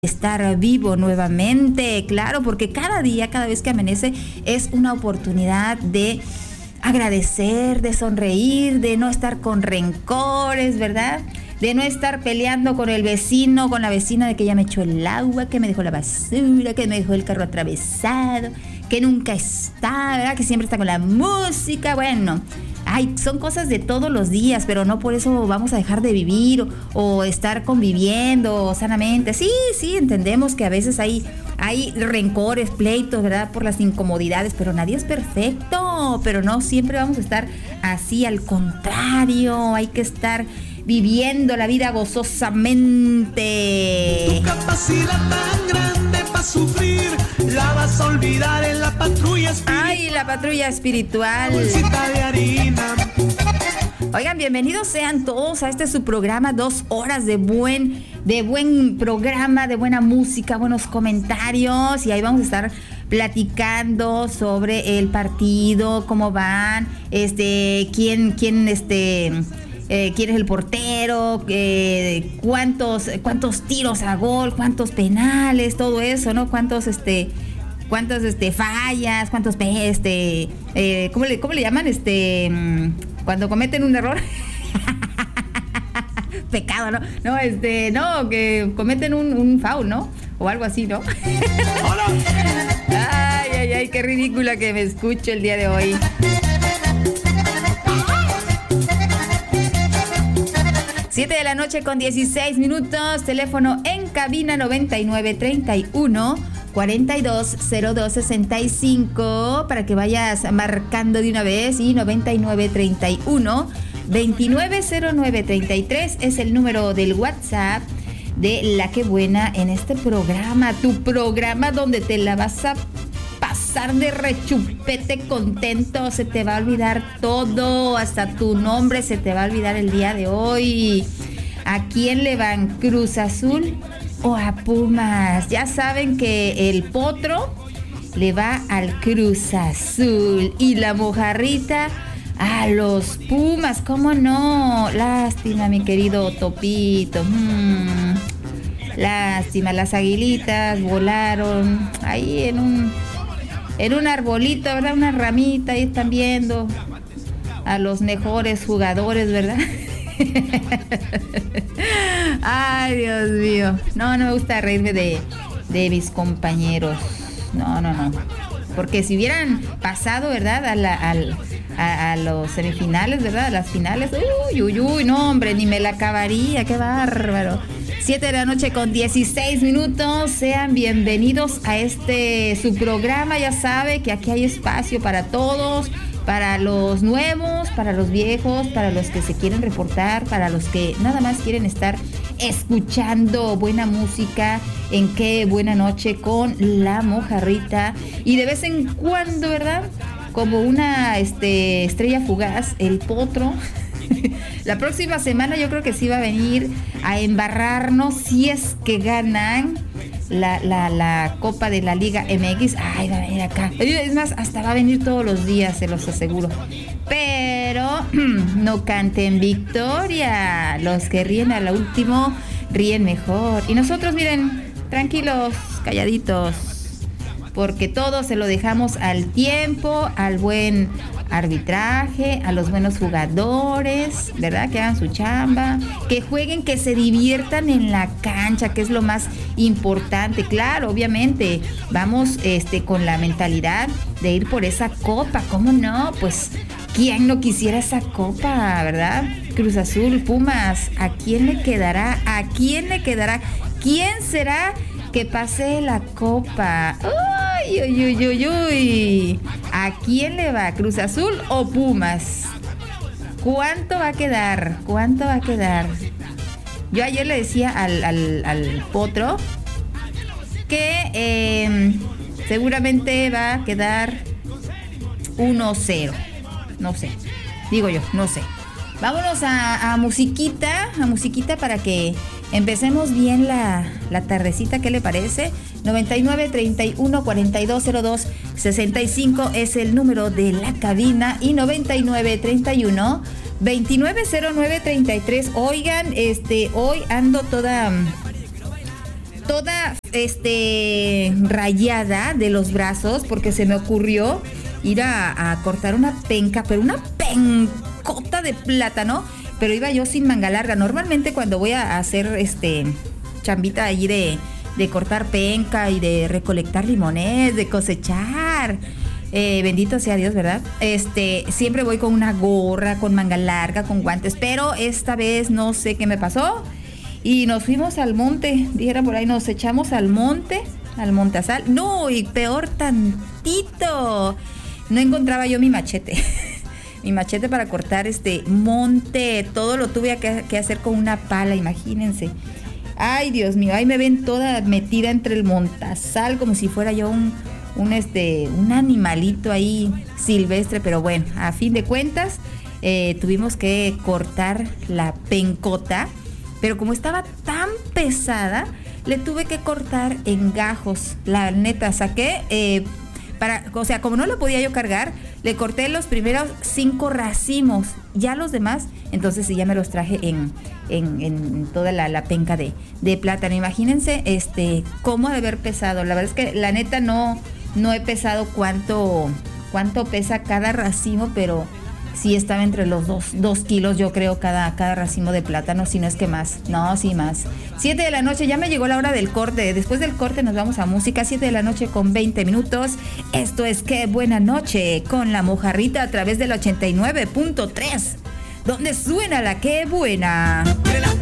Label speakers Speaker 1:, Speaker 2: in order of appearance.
Speaker 1: estar vivo nuevamente, claro, porque cada día, cada vez que amanece es una oportunidad de agradecer, de sonreír, de no estar con rencores, ¿verdad? De no estar peleando con el vecino, con la vecina de que ya me echó el agua, que me dejó la basura, que me dejó el carro atravesado, que nunca está, ¿verdad? Que siempre está con la música, bueno. Ay, son cosas de todos los días, pero no por eso vamos a dejar de vivir o estar conviviendo sanamente. Sí, entendemos que a veces hay rencores, pleitos, ¿verdad? Por las incomodidades, pero nadie es perfecto, pero no siempre vamos a estar así, al contrario, hay que estar viviendo la vida gozosamente.
Speaker 2: Tu capacidad tan grande para sufrir la vas a olvidar en la patrulla espiritual.
Speaker 1: Ay, la patrulla espiritual.
Speaker 2: Bolsita de harina.
Speaker 1: Oigan, bienvenidos sean todos a este su programa, 2 horas de buen programa, de buena música, buenos comentarios, y ahí vamos a estar platicando sobre el partido, cómo van, quién es el portero, cuántos tiros a gol, cuántos penales, todo eso, ¿no? Cuántas fallas, cuántos ¿cómo le llaman? Cuando cometen un error. Pecado, ¿no? No, que cometen un foul, ¿no? O algo así, ¿no? Ay, qué ridícula que me escucho el día de hoy. Siete de la noche con 16 minutos, teléfono en cabina 9931-420265 para que vayas marcando de una vez, y 9931-290933 es el número del WhatsApp de La Que Buena en este programa, tu programa donde te la vas a pasar de rechupete contento, se te va a olvidar todo, hasta tu nombre se te va a olvidar el día de hoy. ¿A quién le van? ¿Cruz Azul o a Pumas? Ya saben que el potro le va al Cruz Azul y la mojarrita a los Pumas, ¿cómo no? Lástima, mi querido Topito. Lástima, las aguilitas volaron ahí en un arbolito, ¿verdad? Una ramita, ahí están viendo a los mejores jugadores, ¿verdad? Ay, Dios mío. No me gusta reírme de mis compañeros. No. Porque si hubieran pasado, ¿verdad? A los semifinales, ¿verdad? A las finales. Uy, no, hombre, ni me la acabaría. Qué bárbaro. 7 de la noche con 16 minutos. Sean bienvenidos a su programa. Ya sabe que aquí hay espacio para todos, para los nuevos, para los viejos, para los que se quieren reportar, para los que nada más quieren estar escuchando buena música en Qué Buena Noche con la mojarrita. Y de vez en cuando, ¿verdad? Como una estrella fugaz, el potro. La próxima semana yo creo que sí va a venir a embarrarnos si es que ganan la Copa de la Liga MX. Ay, va a venir acá. Es más, hasta va a venir todos los días, se los aseguro. Pero no canten victoria. Los que ríen a lo último ríen mejor. Y nosotros, miren, tranquilos, calladitos, porque todo se lo dejamos al tiempo, al buen arbitraje, a los buenos jugadores, ¿verdad? Que hagan su chamba, que jueguen, que se diviertan en la cancha, que es lo más importante. Claro, obviamente, vamos con la mentalidad de ir por esa copa, ¿cómo no? Pues, ¿quién no quisiera esa copa, verdad? Cruz Azul, Pumas, ¿a quién le quedará? ¿A quién le quedará? ¿Quién será que pase la copa? Uy. ¿A quién le va? ¿Cruz Azul o Pumas? ¿Cuánto va a quedar? Yo ayer le decía al potro que seguramente va a quedar 1-0. No sé. Digo yo, no sé. Vámonos a musiquita para que empecemos bien la tardecita, ¿qué le parece? 9931-420265 es el número de la cabina y 9931-290933. Oigan, hoy ando toda toda rayada de los brazos porque se me ocurrió ir a cortar una penca, pero una pencota de plátano, pero iba yo sin manga larga. Normalmente cuando voy a hacer chambita allí de cortar penca y de recolectar limones, de cosechar, bendito sea Dios, ¿verdad? Siempre voy con una gorra, con manga larga, con guantes, pero esta vez no sé qué me pasó y nos fuimos al monte, dijera por ahí, nos echamos al monte a sal. No, y peor tantito, no encontraba yo mi machete. Mi machete para cortar monte, todo lo tuve que hacer con una pala, imagínense. Ay, Dios mío, ahí me ven toda metida entre el montazal como si fuera yo un animalito ahí silvestre, pero bueno, a fin de cuentas tuvimos que cortar la pencota, pero como estaba tan pesada, le tuve que cortar en gajos. La neta, saqué, como no la podía yo cargar, le corté los primeros 5 racimos, ya los demás, entonces sí, ya me los traje en toda la penca de plátano. Imagínense cómo ha de haber pesado. La verdad es que la neta no he pesado cuánto pesa cada racimo, pero sí estaba entre los 2 kilos, yo creo, cada racimo de plátano, si no es que más. No, sí, más. 7 de la noche, ya me llegó la hora del corte. Después del corte nos vamos a música. 7 de la noche con 20 minutos. Esto es Qué Buena Noche con La Mojarrita a través del 89.3, donde suena la Qué Buena.